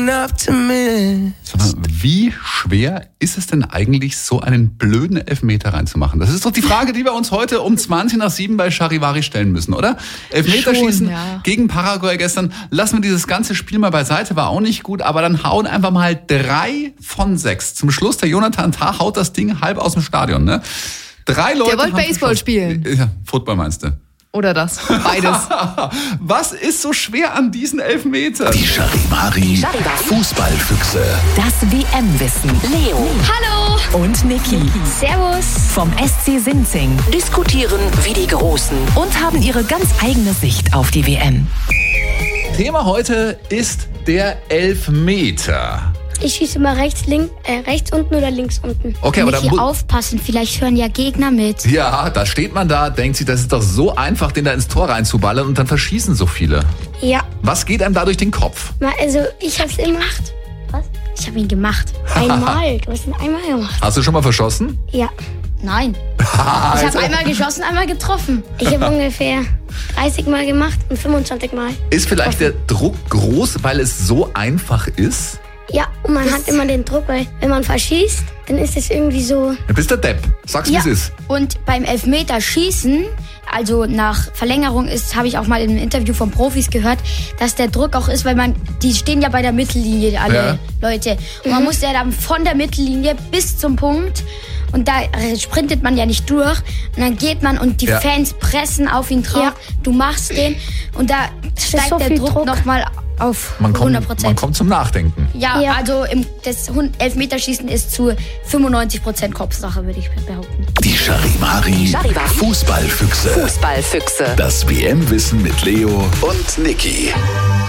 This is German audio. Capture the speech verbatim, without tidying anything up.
enough to miss. Sag mal, wie schwer ist es denn eigentlich, so einen blöden Elfmeter reinzumachen? Das ist doch die Frage, die wir uns heute um zwanzig nach sieben bei Charivari stellen müssen, oder? Elfmeterschießen Schon, ja. gegen Paraguay gestern. Lassen wir dieses ganze Spiel mal beiseite, war auch nicht gut, aber dann hauen einfach mal drei von sechs. Zum Schluss, der Jonathan Tah haut das Ding halb aus dem Stadion, ne? Drei Leute. Der wollte haben Baseball spielen. Ja, Football meinst du? Oder das. Beides. Was ist so schwer an diesen Elfmetern? Die Charivari Fußballfüchse. Das W M-Wissen. Leo Hallo und Niki Servus. vom S C Sinzing Diskutieren wie die Großen. und haben ihre ganz eigene Sicht auf die W M. Thema heute ist der Elfmeter. Ich schieße mal rechts, links, äh, rechts unten oder links unten. Okay, aber da Niki, mu- aufpassen, vielleicht hören ja Gegner mit. Ja, da steht man da, denkt sich, das ist doch so einfach, den da ins Tor reinzuballern und dann verschießen so viele. Ja, Was geht einem da durch den Kopf? mal, also ich hab's immer gemacht. Was? Ich habe ihn gemacht. Einmal. Du hast ihn einmal gemacht. Hast du schon mal verschossen? Ja. Nein. Ich habe einmal geschossen, einmal getroffen. Ich habe ungefähr dreißig Mal gemacht und fünfundzwanzig Mal. Ist vielleicht der Druck groß, weil es so einfach ist? Ja, und man hat immer den Druck, weil wenn man verschießt, dann ist es irgendwie so. Du bist der Depp. Sag's, wie Ja, es ist. und beim Elfmeterschießen, also nach Verlängerung ist, habe ich auch mal in einem Interview von Profis gehört, dass der Druck auch ist, weil man, die stehen ja bei der Mittellinie, alle Ja. Leute. Und man muss ja dann von der Mittellinie bis zum Punkt und da äh, sprintet man ja nicht durch und dann geht man und die Ja. Fans pressen auf ihn drauf, Ja. du machst den und da steigt so der viel Druck, Druck. nochmal auf Man kommt, hundert man Prozent. kommt zum Nachdenken. Ja, Ja. also im, das Hun- Elfmeterschießen ist zu fünfundneunzig Prozent Kopfsache, würde ich behaupten. Die Charivari Charivari. Fußballfüchse. Fußballfüchse. Das W M-Wissen mit Leo und Niki.